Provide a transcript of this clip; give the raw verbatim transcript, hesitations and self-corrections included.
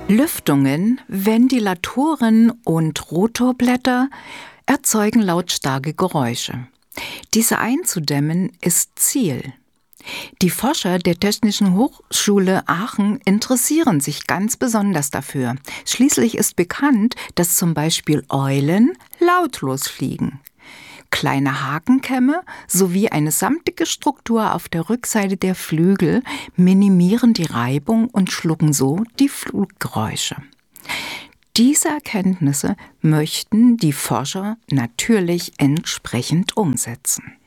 Lüftungen, Ventilatoren und Rotorblätter erzeugen lautstarke Geräusche. Diese einzudämmen ist Ziel. Die Forscher der Technischen Hochschule Aachen interessieren sich ganz besonders dafür. Schließlich ist bekannt, dass zum Beispiel Eulen lautlos fliegen. Kleine Hakenkämme sowie eine samtige Struktur auf der Rückseite der Flügel minimieren die Reibung und schlucken so die Fluggeräusche. Diese Erkenntnisse möchten die Forscher natürlich entsprechend umsetzen.